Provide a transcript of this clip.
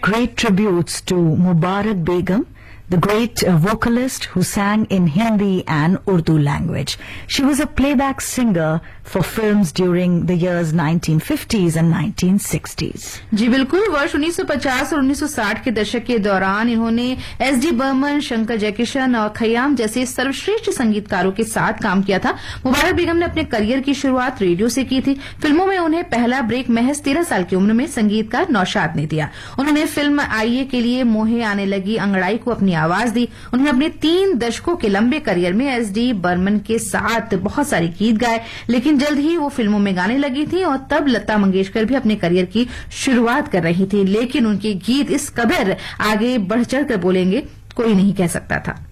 great tributes to Mubarak Begum, the great vocalist who sang in Hindi and Urdu language. She was a playback singer for films during the years 1950s and 1960s. जी बिल्कुल, वर्ष 1950 और 1960 के दशक के दौरान इन्होंने SD. Burman, Shankar Jaikishan और खयाम जैसे सर्वश्रेष्ठ संगीतकारों के साथ काम किया था। मुबारक बेगम ने अपने करियर की शुरुआत रेडियो से की थी। फिल्मों में उन्हें पहला ब्रेक महज 13 साल की उम्र में संगीतकार नौशाद ने दिया। उन्होंने फिल्म आइए के लिए मोहे आने लगी अंगड़ाई को अपनी आवाज दी। उन्होंने अपने 3 दशकों के लंबे करियर में एस.डी. बर्मन के साथ बहुत सारे गीत गाए, लेकिन जल्द ही वो फिल्मों में गाने लगी थी और तब लता मंगेशकर भी अपने करियर की शुरुआत कर रही थी। लेकिन उनके गीत इस कदर आगे बढ़ चढ़कर बोलेंगे कोई नहीं कह सकता था।